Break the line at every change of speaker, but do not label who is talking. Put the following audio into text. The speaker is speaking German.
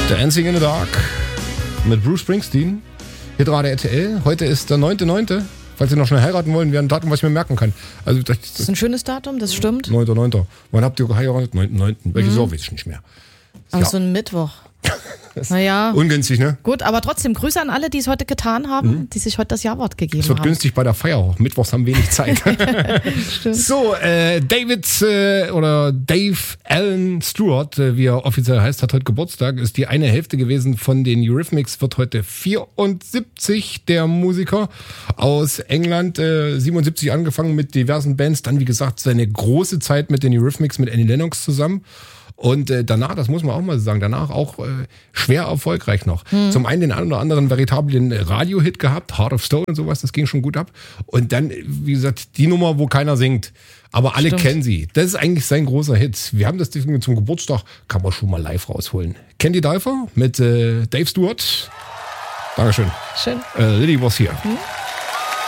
Dancing in the Dark mit Bruce Springsteen. Hier gerade RTL. Heute ist der 9.9. Falls Sie noch schnell heiraten wollen, wäre ein Datum, was ich mir merken kann. Also,
das ist ein schönes Datum, das stimmt.
9.9. Wann habt ihr geheiratet? 9.9. Welches Jahr weiß ich nicht mehr.
Aber so ein Mittwoch. Naja.
Ungünstig, ne?
Gut, aber trotzdem Grüße an alle, die es heute getan haben, die sich heute das Jawort gegeben haben.
Es wird günstig bei der Feier auch. Mittwochs haben wenig Zeit. So, Dave Alan Stewart, wie er offiziell heißt, hat heute Geburtstag. Ist die eine Hälfte gewesen von den Eurythmics, wird heute 74, der Musiker aus England. 77 angefangen mit diversen Bands. Dann, wie gesagt, seine große Zeit mit den Eurythmics, mit Annie Lennox zusammen. Und danach, das muss man auch mal sagen, danach auch schwer erfolgreich noch. Zum einen den einen oder anderen veritablen Radio-Hit gehabt, Heart of Stone und sowas, das ging schon gut ab. Und dann, wie gesagt, die Nummer, wo keiner singt. Aber alle kennen sie. Das ist eigentlich sein großer Hit. Wir haben das Ding zum Geburtstag, kann man schon mal live rausholen. Candy Dulfer mit Dave Stewart. Dankeschön.
Schön.
Lily was here.